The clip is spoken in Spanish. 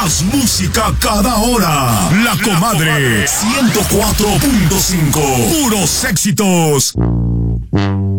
Más música cada hora. La Comadre 104.5. Puros éxitos.